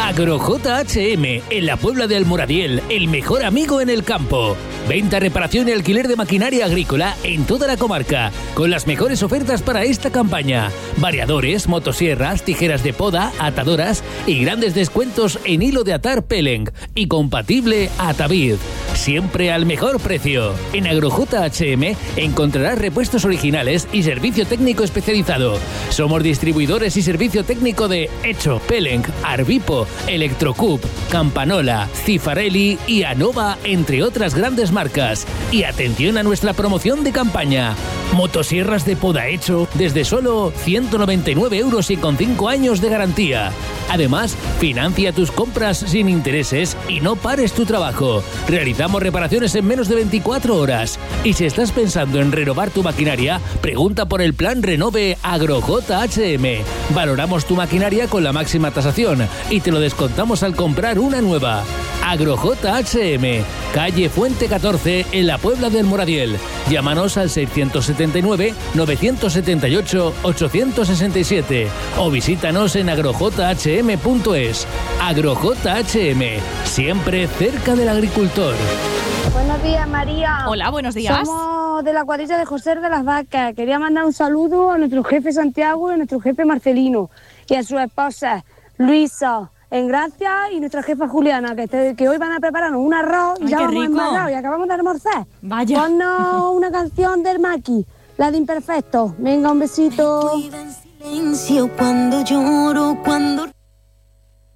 AgroJHM, en la Puebla de Almoradiel, el mejor amigo en el campo. Venta, reparación y alquiler de maquinaria agrícola en toda la comarca, con las mejores ofertas para esta campaña. Variadores, motosierras, tijeras de poda, atadoras y grandes descuentos en hilo de atar Peleng y compatible Atavid. Siempre al mejor precio. En AgroJHM encontrarás repuestos originales y servicio técnico especializado. Somos distribuidores y servicio técnico de Echo, Peleng, Arbipo, Electrocup, Campanola, Cifarelli y Anova, entre otras grandes marcas. Y atención a nuestra promoción de campaña. Motosierras de poda Echo desde solo 199 euros y con 5 años de garantía. Además, financia tus compras sin intereses y no pares tu trabajo. Realizamos reparaciones en menos de 24 horas. Y si estás pensando en renovar tu maquinaria, pregunta por el plan Renove AgroJHM. Valoramos tu maquinaria con la máxima tasación y te lo descontamos al comprar una nueva. AgroJHM, calle Fuente 14, en la Puebla del Moradiel. Llámanos al 679-978-867 o visítanos en agrojhm.es. AgroJHM, siempre cerca del agricultor. Buenos días, María. Hola, buenos días. Somos de la cuadrilla de José de las Vacas. Quería mandar un saludo a nuestro jefe Santiago y a nuestro jefe Marcelino y a su esposa Luisa en Gracia y nuestra jefa Juliana, que hoy van a prepararnos un arroz. Ay, y ya qué vamos rico. embarrados y acabamos de almorzar. Vaya. Ponnos una canción del Maki, la de Imperfecto. Venga, un besito. Vive en silencio cuando lloro, cuando